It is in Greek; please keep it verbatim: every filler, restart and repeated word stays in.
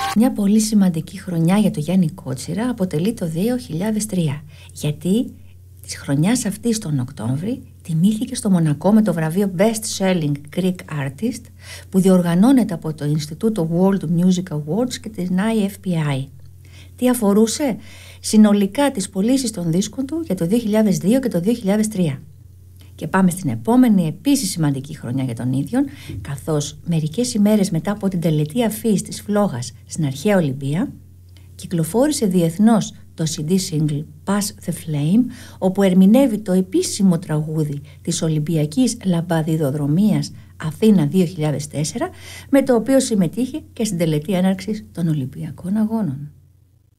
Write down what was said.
Μια πολύ σημαντική χρονιά για το Γιάννη Κότσιρα αποτελεί το δύο χιλιάδες τρία, γιατί της χρονιάς αυτής τον Οκτώβρη τιμήθηκε στο Μονακό με το βραβείο Best Selling Greek Artist, που διοργανώνεται από το Ινστιτούτο World Music Awards και την άι εφ πι άι. Τι αφορούσε? Συνολικά τις πωλήσεις των δίσκων του για το δύο χιλιάδες δύο και το δύο χιλιάδες τρία. Και πάμε στην επόμενη επίσης σημαντική χρονιά για τον ίδιο, καθώς μερικές ημέρες μετά από την τελετή αφής της Φλόγας στην αρχαία Ολυμπία, κυκλοφόρησε διεθνώς το σι ντι single Pass the Flame, όπου ερμηνεύει το επίσημο τραγούδι της Ολυμπιακής Λαμπαδιδοδρομίας Αθήνα δύο χιλιάδες τέσσερα, με το οποίο συμμετείχε και στην τελετή έναρξης των Ολυμπιακών Αγώνων.